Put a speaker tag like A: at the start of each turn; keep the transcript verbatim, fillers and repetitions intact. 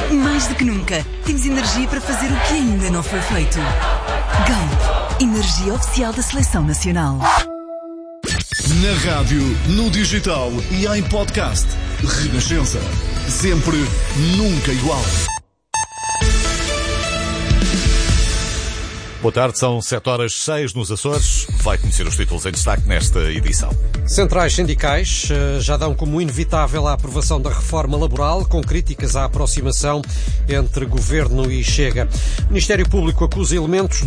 A: Mais do que nunca, temos energia para fazer o que ainda não foi feito. Galp, energia oficial da Seleção Nacional.
B: Na rádio, no digital e em podcast. Renascença. Sempre, nunca igual.
C: Boa tarde, são sete horas seis nos Açores. Vai conhecer os títulos em destaque nesta edição.
D: Centrais sindicais já dão como inevitável a aprovação da reforma laboral, com críticas à aproximação entre Governo e Chega. O Ministério Público acusa elementos